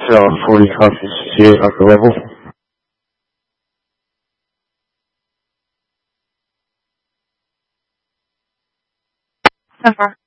40 copies here at the level. So far.